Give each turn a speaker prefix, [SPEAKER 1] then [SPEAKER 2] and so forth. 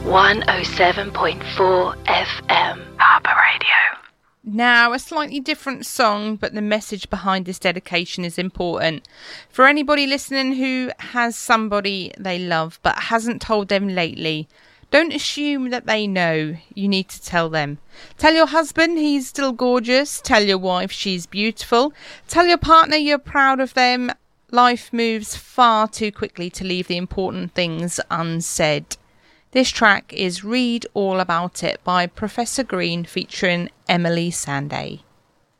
[SPEAKER 1] 107.4 FM. Harbour Radio.
[SPEAKER 2] Now, a slightly different song, but the message behind this dedication is important. For anybody listening who has somebody they love but hasn't told them lately, don't assume that they know. You need to tell them. Tell your husband he's still gorgeous. Tell your wife she's beautiful. Tell your partner you're proud of them. Life moves far too quickly to leave the important things unsaid. This track is Read All About It by Professor Green featuring Emeli Sandé.